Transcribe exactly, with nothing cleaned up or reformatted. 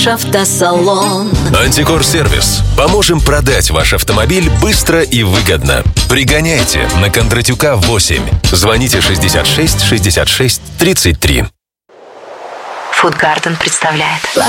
Автосалон. Антикор-сервис. Поможем продать ваш автомобиль быстро и выгодно. Пригоняйте на Кондратюка восемь. Звоните шестьдесят шесть шестьдесят шесть тридцать три. Фудгарден представляет